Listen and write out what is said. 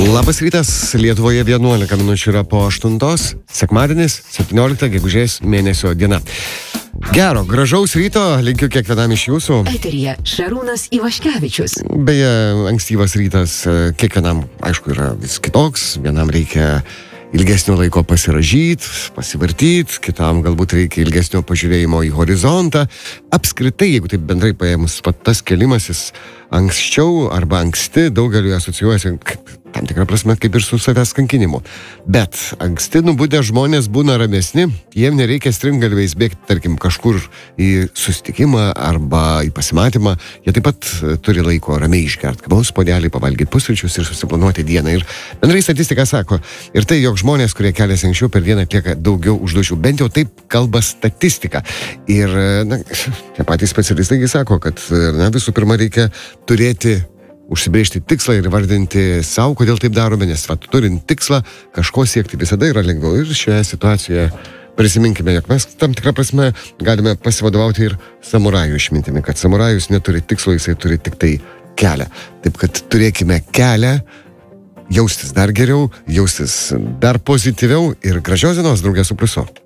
Labas rytas, Lietuvoje 11 minučių yra po 8, sekmadienis, 17 gegužės mėnesio diena. Gero, gražaus ryto, linkiu kiekvienam iš jūsų. Eteryje Šarūnas Ivaškevičius. Beje, ankstyvas rytas kiekvienam, aišku, yra vis kitoks, vienam reikia ilgesnio laiko pasiražyti, pasivartyti, kitam galbūt reikia ilgesnio pažiūrėjimo į horizontą. Apskritai, jeigu taip bendrai paėmus, tas kelimasis anksčiau arba anksti daugeliu asocijuojasi tam tikrą prasme kaip ir su savęs kankinimu. Bet anksti nubudę žmonės būna ramesni, jiem nereikia strimgalviais bėgti, tarkim, kažkur į susitikimą arba į pasimatymą. Jie taip pat turi laiko ramiai išgerti kavos puodelį, pavalgyti pusryčius ir susiplanuoti dieną. Ir bendrai statistika sako, ir tai, jog žmonės, kurie keliasi anksčiau per dieną, atlieka daugiau užduočių. Bent jau taip kalba statistika. Ir tie patys specialistai sako, kad visų pirma reikia turėti užsibrėžti tikslą ir vardinti savo, kodėl taip darome, nes turint tikslą, kažko siekti visada yra lengviau. Ir šioje situacijoje prisiminkime, jog mes tam tikrą prasme galime pasivadovauti ir samurajų išmintimi, kad samurajus neturi tikslo, jisai turi tik tai kelią. Taip kad turėkime kelią, jaustis dar geriau, jaustis dar pozityviau ir gražios dienos drauge su Pliusu.